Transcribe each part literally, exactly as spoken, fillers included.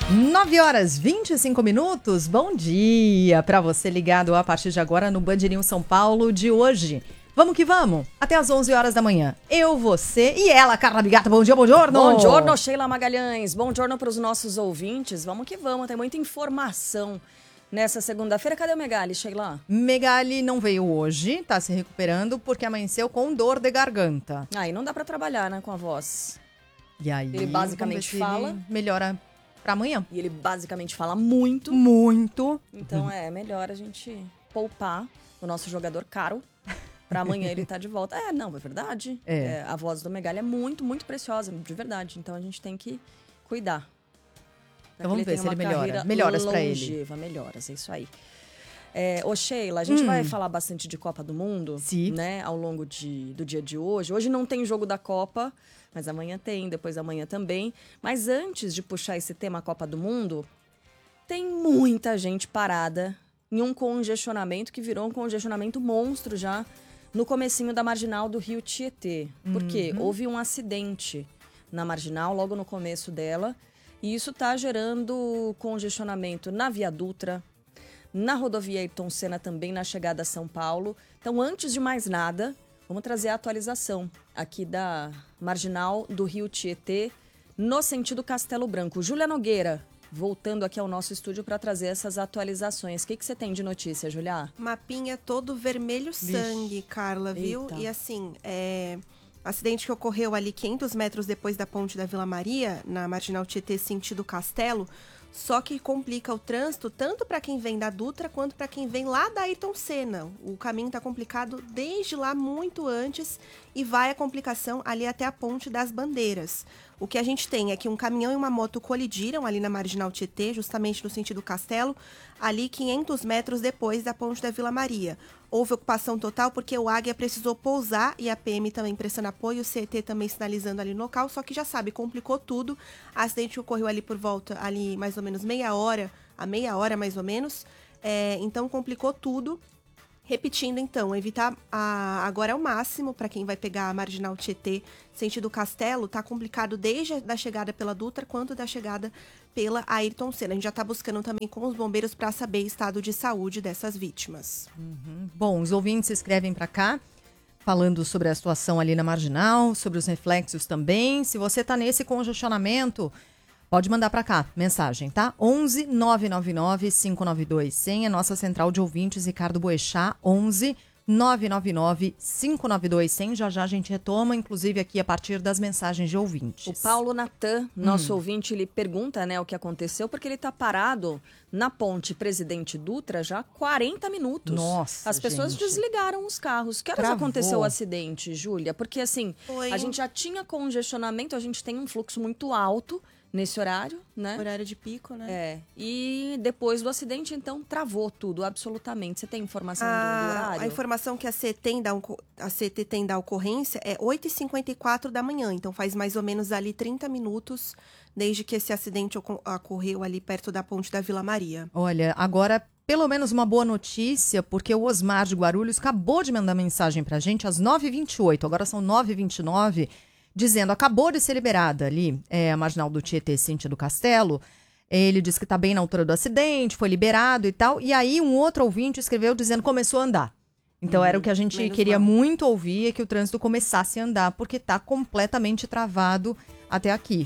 nove horas e vinte e cinco minutos, bom dia para você ligado a partir de agora no Band News São Paulo de hoje. Vamos que vamos, até às onze horas da manhã. Eu, você e ela, Carla Bigato. Bom dia, bom giorno. Bom giorno, Sheila Magalhães. Bom giorno para os nossos ouvintes. Vamos que vamos, tem muita informação nessa segunda-feira. Cadê o Megali, Sheila? Megali não veio hoje, tá se recuperando porque amanheceu com dor de garganta. Aí não dá para trabalhar, né, com a voz. E aí, ele basicamente fala... Ele melhora pra amanhã. E ele basicamente fala muito. Muito. Então uhum. é melhor a gente poupar o nosso jogador caro. Pra amanhã ele tá de volta. É, não, é verdade. É. É, a voz do Megali é muito, muito preciosa, de verdade. Então a gente tem que cuidar. Então vamos ver se ele melhora. Melhoras pra ele. Melhoras, é isso aí. É, ô Sheila, a gente hum. vai falar bastante de Copa do Mundo, Sim. né, ao longo de, do dia de hoje. Hoje não tem jogo da Copa, mas amanhã tem, depois da manhã também. Mas antes de puxar esse tema Copa do Mundo, tem muita gente parada em um congestionamento que virou um congestionamento monstro já no comecinho da Marginal do Rio Tietê. Por quê? Uhum. Houve um acidente na Marginal, logo no começo dela, e isso está gerando congestionamento na Via Dutra, na rodovia Ayrton Senna também, na chegada a São Paulo. Então, antes de mais nada, vamos trazer a atualização aqui da Marginal do Rio Tietê, no sentido Castelo Branco. Júlia Nogueira, voltando aqui ao nosso estúdio para trazer essas atualizações. O que, que você tem de notícia, Julia? Mapinha todo vermelho sangue, Vixe. Carla, viu? Eita. E assim, é... acidente que ocorreu ali quinhentos metros depois da ponte da Vila Maria, na Marginal Tietê, sentido Castelo, só que complica o trânsito tanto para quem vem da Dutra quanto para quem vem lá da Ayrton Senna. O caminho está complicado desde lá muito antes e vai a complicação ali até a Ponte das Bandeiras. O que a gente tem é que um caminhão e uma moto colidiram ali na Marginal Tietê, justamente no sentido Castelo, ali quinhentos metros depois da Ponte da Vila Maria. Houve ocupação total porque o Águia precisou pousar e a P M também prestando apoio, o C E T também sinalizando ali no local, só que já sabe, complicou tudo. O acidente ocorreu ali por volta, ali mais ou menos meia hora, a meia hora mais ou menos, é, então complicou tudo. Repetindo, então, evitar a, agora é o máximo para quem vai pegar a Marginal Tietê, sentido Castelo, tá complicado desde a da chegada pela Dutra quanto da chegada pela Ayrton Senna. A gente já está buscando também com os bombeiros para saber o estado de saúde dessas vítimas. Uhum. Bom, os ouvintes escrevem para cá, falando sobre a situação ali na Marginal, sobre os reflexos também. Se você está nesse congestionamento, pode mandar para cá, mensagem, tá? onze nove nove nove cinco nove dois cem, a nossa central de ouvintes, Ricardo Boechat, onze nove nove nove cinco nove dois cem. Já já a gente retoma, inclusive aqui a partir das mensagens de ouvintes. O Paulo Natan, nosso hum. ouvinte, ele pergunta, né, o que aconteceu, porque ele tá parado na ponte Presidente Dutra já há quarenta minutos. Nossa, As pessoas gente. desligaram os carros. Que horas Travou. aconteceu o acidente, Júlia? Porque assim, Foi. a gente já tinha congestionamento, a gente tem um fluxo muito alto nesse horário, né? Horário de pico, né? É. E depois do acidente, então, travou tudo, absolutamente. Você tem informação do, do A, horário? a informação que a C T tem da, a C T tem da ocorrência é oito e cinquenta e quatro da manhã. Então, faz mais ou menos ali trinta minutos desde que esse acidente ocorreu ali perto da ponte da Vila Maria. Olha, agora, pelo menos uma boa notícia, porque o Osmar de Guarulhos acabou de mandar mensagem pra gente às nove e vinte e oito, agora são nove e vinte e nove, dizendo, acabou de ser liberada ali, é, a Marginal do Tietê, sentido Castelo. Ele disse que tá bem na altura do acidente, foi liberado e tal. E aí um outro ouvinte escreveu dizendo que começou a andar. Então hum, era o que a gente queria mal. muito ouvir, é que o trânsito começasse a andar, porque tá completamente travado até aqui.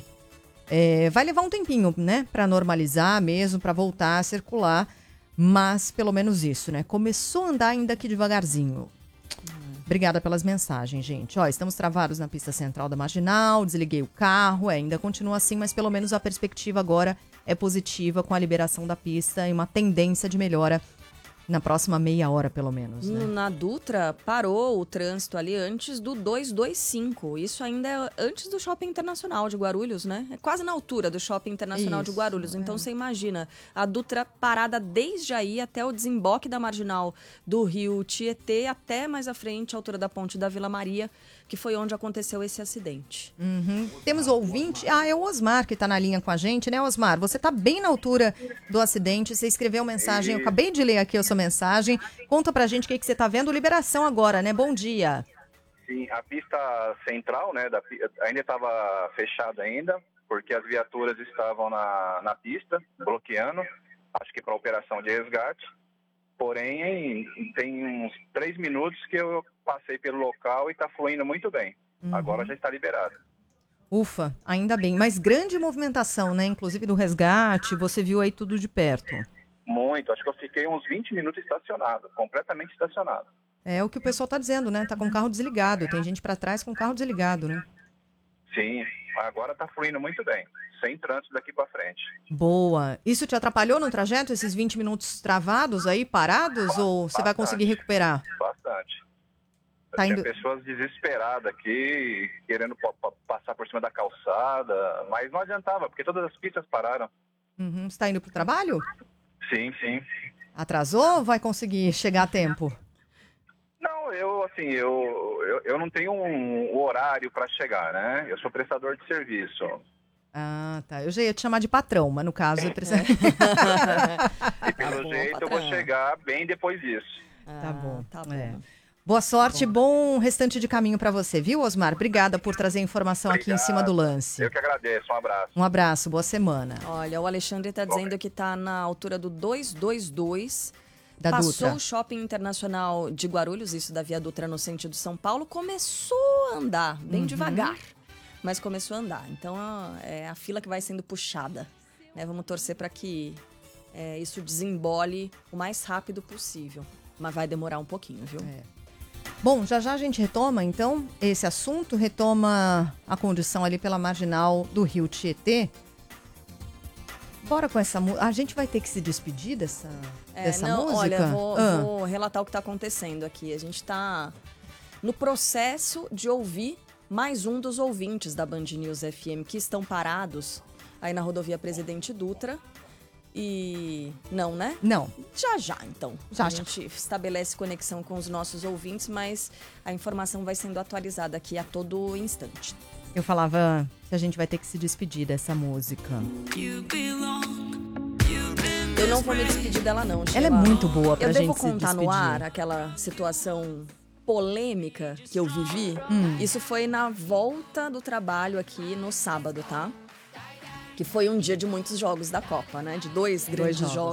É, vai levar um tempinho, né, para normalizar mesmo, para voltar a circular, mas pelo menos isso, né? Começou a andar ainda aqui devagarzinho. Obrigada pelas mensagens, gente. Ó, estamos travados na pista central da Marginal, desliguei o carro, é, ainda continua assim, mas pelo menos a perspectiva agora é positiva com a liberação da pista e uma tendência de melhora na próxima meia hora, pelo menos, né? Na Dutra, parou o trânsito ali antes do duzentos e vinte e cinco. Isso ainda é antes do Shopping Internacional de Guarulhos, né? É quase na altura do Shopping Internacional Isso, de Guarulhos. Então, é. você imagina, a Dutra parada desde aí até o desemboque da Marginal do Rio Tietê, até mais à frente, a altura da ponte da Vila Maria, que foi onde aconteceu esse acidente. Uhum. Temos ouvinte, ah, é o Osmar que está na linha com a gente, né, Osmar? Você está bem na altura do acidente, você escreveu mensagem, eu acabei de ler aqui a sua mensagem. Conta pra gente o que, que você está vendo, liberação agora, né? Bom dia. Sim, a pista central, né, da, ainda estava fechada ainda, porque as viaturas estavam na, na pista, bloqueando, acho que para operação de resgate. Porém, tem uns três minutos que eu passei pelo local e está fluindo muito bem. Uhum. Agora já está liberado. Ufa, ainda bem. Mas grande movimentação, né? Inclusive do resgate, você viu aí tudo de perto. Muito, acho que eu fiquei uns vinte minutos estacionado, completamente estacionado. É o que o pessoal está dizendo, né? Tá com o carro desligado, tem gente para trás com o carro desligado, né? Sim, agora está fluindo muito bem, sem trânsito daqui para frente. Boa. Isso te atrapalhou no trajeto, esses vinte minutos travados aí, parados, Bastante. Ou você vai conseguir recuperar? Bastante. Tá Tinha indo... pessoas desesperadas aqui, querendo p- p- passar por cima da calçada, mas não adiantava, porque todas as pistas pararam. Uhum. Você está indo para o trabalho? Sim, sim. Atrasou ou vai conseguir chegar a tempo? Não, eu, assim, eu, eu, eu não tenho um horário para chegar, né? Eu sou prestador de serviço. Ah, tá. Eu já ia te chamar de patrão, mas no caso... Eu preciso... E pelo Tá bom, jeito patrão. eu vou chegar bem depois disso. Ah, Tá bom. Tá bom. É. Boa sorte, bom restante de caminho para você, viu, Osmar? Obrigada por trazer informação Obrigado. aqui em cima do lance. Eu que agradeço, um abraço. Um abraço, boa semana. Olha, o Alexandre está dizendo que está na altura do duzentos e vinte e dois. Da Passou Dutra. o Shopping Internacional de Guarulhos, isso da Via Dutra no sentido São Paulo, começou a andar, bem Uhum. devagar, mas começou a andar. Então é a fila que vai sendo puxada, né? Vamos torcer para que é, isso desembole o mais rápido possível, mas vai demorar um pouquinho, viu? É. Bom, já já a gente retoma, então, esse assunto, retoma a condição ali pela marginal do Rio Tietê. Bora com essa música. A gente vai ter que se despedir dessa, É, dessa não, música? olha, vou, Ah. vou relatar o que está acontecendo aqui. A gente está no processo de ouvir mais um dos ouvintes da Band News F M que estão parados aí na rodovia Presidente Dutra. E não, né? Não. Já já, então. Já, a já. gente estabelece conexão com os nossos ouvintes, mas a informação vai sendo atualizada aqui a todo instante. Eu falava que a gente vai ter que se despedir dessa música. Eu não vou me despedir dela, não, Ela é Sheila. muito boa pra Eu gente devo se contar no despedir. ar aquela situação polêmica que eu vivi. Hum. Isso foi na volta do trabalho aqui no sábado, tá? Que foi um dia de muitos jogos da Copa, né? De dois grandes jogos. jogos.